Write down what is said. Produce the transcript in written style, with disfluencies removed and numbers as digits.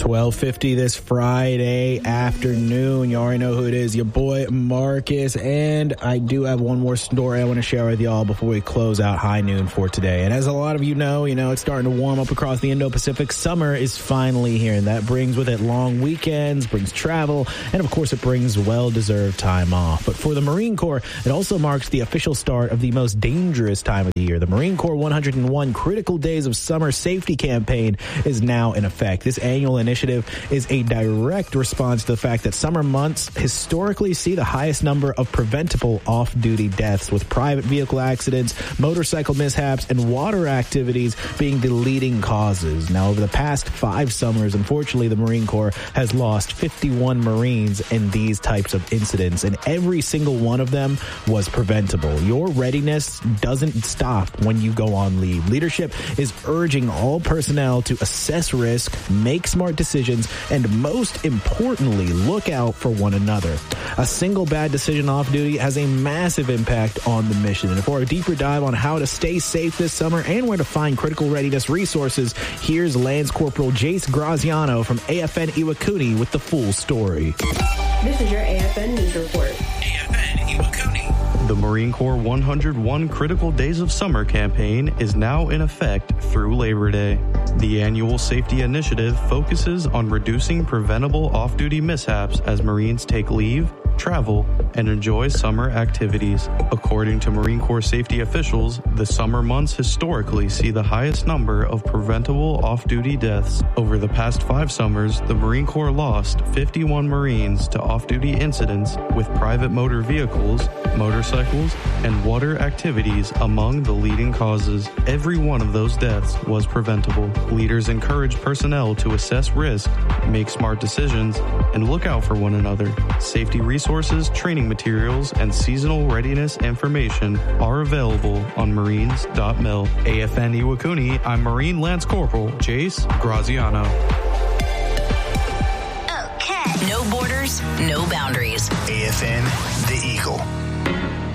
12:50 this Friday afternoon. You already know who it is, your boy Marcus. And I do have one more story I want to share with y'all before we close out High Noon for today. And as a lot of you know, it's starting to warm up across the Indo-Pacific. Summer is finally here, and that brings with it long weekends, brings travel, and of course it brings well-deserved time off. But for the Marine Corps, it also marks the official start of the most dangerous time of the year. The Marine Corps 101 Critical Days of Summer Safety Campaign is now in effect. This annual initiative is a direct response to the fact that summer months historically see the highest number of preventable off-duty deaths, with private vehicle accidents, motorcycle mishaps, and water activities being the leading causes. Now, over the past 5 summers, unfortunately, the Marine Corps has lost 51 Marines in these types of incidents, and every single one of them was preventable. Your readiness doesn't stop when you go on leave. Leadership is urging all personnel to assess risk, make smart decisions, and most importantly, look out for one another. A single bad decision off duty has a massive impact on the mission. And for a deeper dive on how to stay safe this summer and where to find critical readiness resources, here's Lance Corporal Jace Graziano from AFN Iwakuni with the full story. This is your AFN News Report. AFN Iwakuni. The Marine Corps 101 Critical Days of Summer campaign is now in effect through Labor Day. The annual safety initiative focuses on reducing preventable off-duty mishaps as Marines take leave, travel, and enjoy summer activities. According to Marine Corps safety officials, the summer months historically see the highest number of preventable off-duty deaths. Over the past 5 summers, the Marine Corps lost 51 Marines to off-duty incidents with private motor vehicles, motorcycles, and water activities among the leading causes. Every one of those deaths was preventable. Leaders encourage personnel to assess risk, make smart decisions, and look out for one another. Safety resources, training materials, and seasonal readiness information are available on marines.mil. AFN Iwakuni, I'm Marine Lance Corporal Jace Graziano. Okay. No borders, no boundaries. AFN, the Eagle.